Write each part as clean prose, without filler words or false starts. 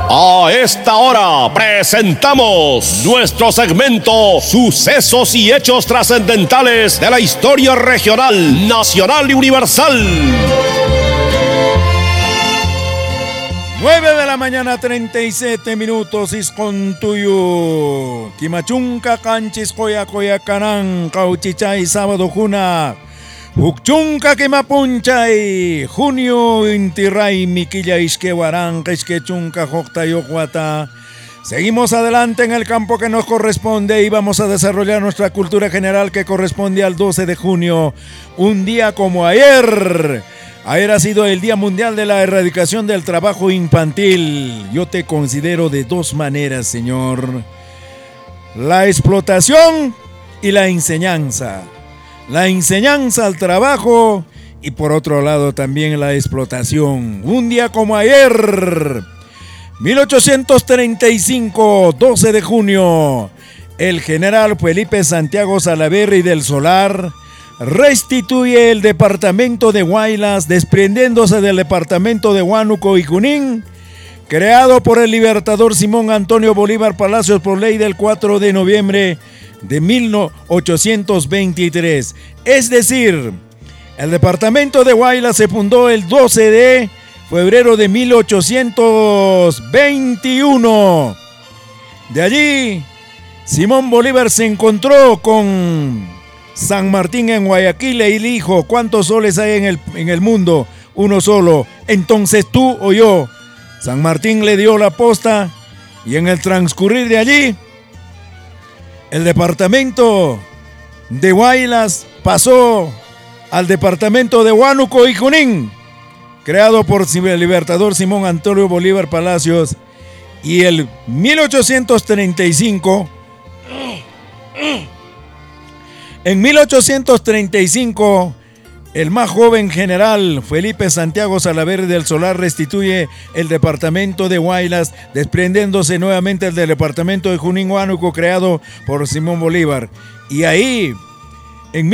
A esta hora presentamos nuestro segmento Sucesos y Hechos Trascendentales de la Historia Regional, Nacional y Universal. 9 de la mañana, 37 minutos, Iscontuyo. Quimachunca, Canchis, Coyacanán, Cauchichay, Sábado Juna. Ukchunca Quemapunchay, Junio, Intiray, Miquilla, Isquehuarán, Quechunca, Joctayocuata. Seguimos adelante en el campo que nos corresponde y vamos a desarrollar nuestra cultura general que corresponde al 12 de junio, un día como ayer. Ayer ha sido el Día Mundial de la Erradicación del Trabajo Infantil. Yo te considero de dos maneras, señor. La explotación y la enseñanza. La enseñanza al trabajo y por otro lado también la explotación. Un día como ayer, 1835, 12 de junio, el general Felipe Santiago Salaverry del Solar restituye el departamento de Huaylas, desprendiéndose del departamento de Huánuco y Junín, creado por el libertador Simón Antonio Bolívar Palacios por ley del 4 de noviembre de 1823. Es decir, el departamento de Huaylas se fundó el 12 de febrero de 1821. De allí, Simón Bolívar se encontró con San Martín en Guayaquil y le dijo: ¿cuántos soles hay en el mundo? Uno solo. Entonces tú o yo. San Martín le dio la posta y en el transcurrir de allí, el departamento de Huaylas pasó al departamento de Huánuco y Junín, creado por el libertador Simón Antonio Bolívar Palacios, y el 1835, en 1835, el más joven general Felipe Santiago Salaverry del Solar restituye el departamento de Huaylas, desprendiéndose nuevamente del departamento de Junín Huánuco creado por Simón Bolívar. Y ahí, en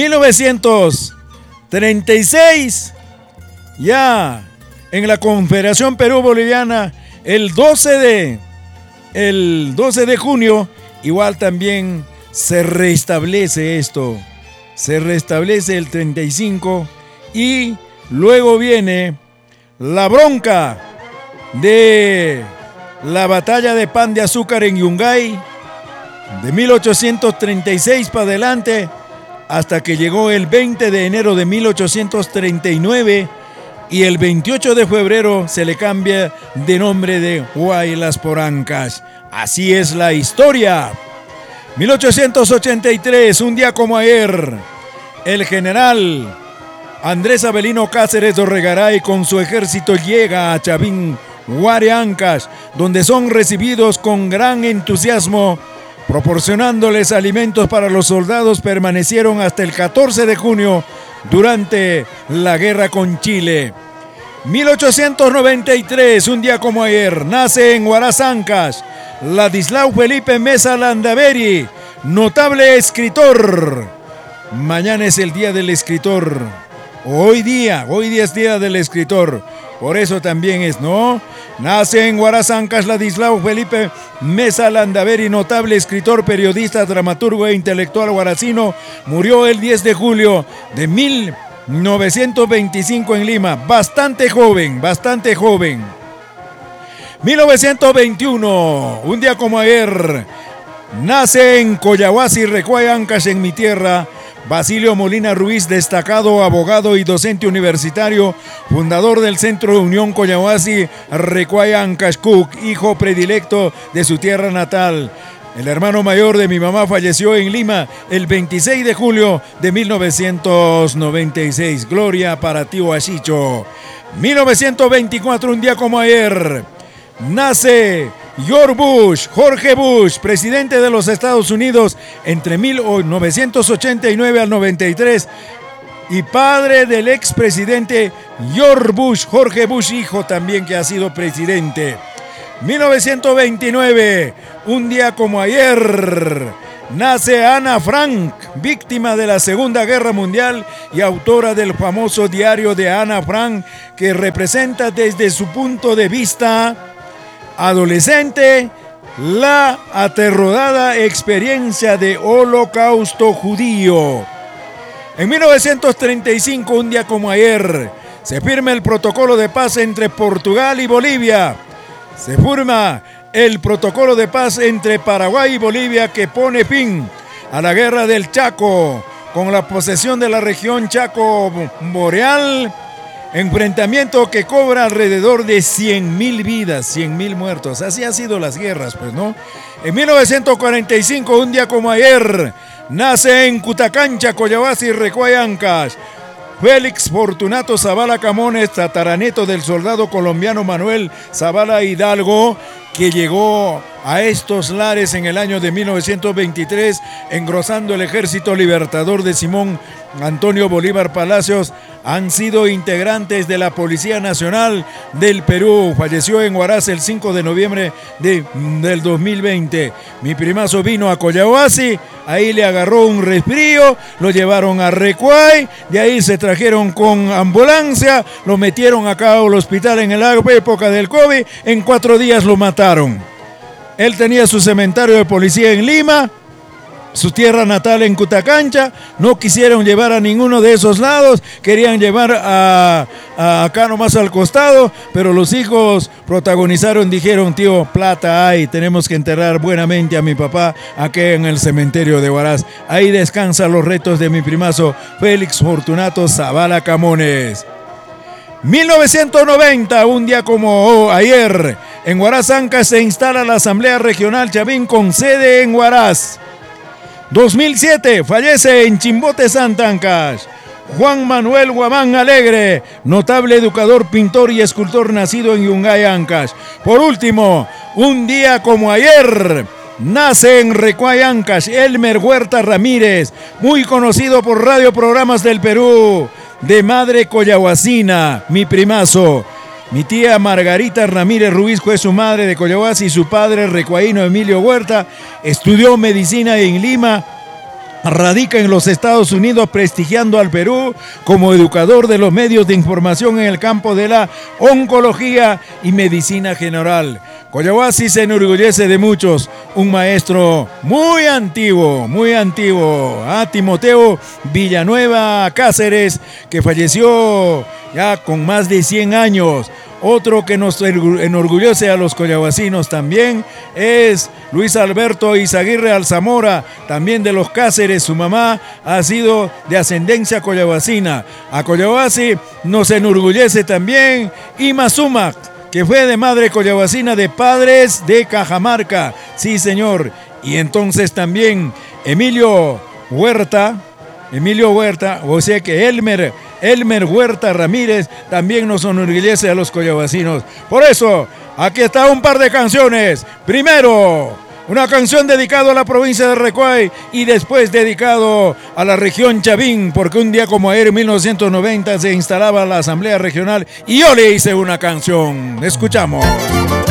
1936, ya en la Confederación Perú-Boliviana, el 12 de junio, igual también se restablece esto. Se restablece el 35 y luego viene la bronca de la batalla de Pan de Azúcar en Yungay de 1836 para adelante hasta que llegó el 20 de enero de 1839 y el 28 de febrero se le cambia de nombre de Huaylas por Ancash. Así es la historia. 1883, un día como ayer, el general Andrés Avelino Cáceres Dorregaray con su ejército llega a Chavín, Huare, Ancash, donde son recibidos con gran entusiasmo, proporcionándoles alimentos para los soldados. Permanecieron hasta el 14 de junio durante la guerra con Chile. 1893, un día como ayer, nace en Huaraz, Ancash, Ladislao Felipe Mesa Landaveri, notable escritor. Mañana es el día del escritor. Hoy día es día del escritor. Por eso también es, ¿no? Nace en Huaraz, Ancash, Ladislao Felipe Mesa Landaveri, notable escritor, periodista, dramaturgo e intelectual huaracino. Murió el 10 de julio de 1925 en Lima. Bastante joven. 1921, un día como ayer, nace en Coyahuasi, Recuay, Ancash, en mi tierra, Basilio Molina Ruiz, destacado abogado y docente universitario, fundador del Centro de Unión Coyahuasi, Recuay, Ancash, Cook, hijo predilecto de su tierra natal. El hermano mayor de mi mamá falleció en Lima el 26 de julio de 1996. Gloria para ti, Huachicho. 1924, un día como ayer, nace Jorge Bush, presidente de los Estados Unidos entre 1989 al 93 y padre del expresidente Jorge Bush, hijo también que ha sido presidente. 1929, un día como ayer, nace Ana Frank, víctima de la Segunda Guerra Mundial y autora del famoso diario de Ana Frank, que representa desde su punto de vista adolescente, la aterradora experiencia de Holocausto judío. En 1935, un día como ayer, se firma el protocolo de paz entre Portugal y Bolivia. Se firma el protocolo de paz entre Paraguay y Bolivia que pone fin a la guerra del Chaco, con la posesión de la región Chaco Boreal, enfrentamiento que cobra alrededor de 100.000 vidas, 100.000 muertos. Así han sido las guerras, pues, ¿no? En 1945, un día como ayer, nace en Cutacancha, Collahuasi, Recuay, Ancash, Félix Fortunato Zavala Camones, tataranieto del soldado colombiano Manuel Zavala Hidalgo, que llegó a estos lares en el año de 1923, engrosando el ejército libertador de Simón Antonio Bolívar Palacios. Han sido integrantes de la Policía Nacional del Perú. Falleció en Huaraz el 5 de noviembre del 2020. Mi primazo vino a Collahuasi, ahí le agarró un resfrío, lo llevaron a Recuay, de ahí se trajeron con ambulancia, lo metieron acá al hospital en la época del COVID, en 4 días lo mataron. Él tenía su cementerio de policía en Lima, su tierra natal en Cutacancha. No quisieron llevar a ninguno de esos lados, querían llevar a acá nomás al costado, pero los hijos protagonizaron, dijeron: tío, plata hay, tenemos que enterrar buenamente a mi papá aquí en el cementerio de Huaraz. Ahí descansan los restos de mi primazo Félix Fortunato Zavala Camones. 1990, un día como ayer, en Huaraz, Ancash, se instala la Asamblea Regional Chavín con sede en Huaraz. 2007, fallece en Chimbote, Santa Ancash, Juan Manuel Guamán Alegre, notable educador, pintor y escultor nacido en Yungay, Ancash. Por último, un día como ayer, nace en Recuay, Ancash, Elmer Huerta Ramírez, muy conocido por radioprogramas del Perú, de madre collahuasina, mi primazo. Mi tía Margarita Ramírez Ruiz fue su madre de Collahuasi y su padre recuaíno Emilio Huerta. Estudió medicina en Lima, radica en los Estados Unidos, prestigiando al Perú como educador de los medios de información en el campo de la oncología y medicina general. Collahuasi se enorgullece de muchos, un maestro muy antiguo, Timoteo Villanueva Cáceres, que falleció ya con más de 100 años. Otro que nos enorgullece a los collahuasinos también es Luis Alberto Izaguirre Alzamora, también de los Cáceres. Su mamá ha sido de ascendencia collahuasina. A Collahuasi nos enorgullece también Ima Sumac, que fue de madre collahuasina de padres de Cajamarca. Sí, señor. Y entonces también Emilio Huerta, o sea que Elmer Huerta Ramírez también nos enorgullece a los collahuasinos. Por eso, aquí está un par de canciones. Primero, una canción dedicada a la provincia de Recuay y después dedicado a la región Chavín, porque un día como ayer, en 1990, se instalaba la Asamblea Regional y yo le hice una canción. Escuchamos.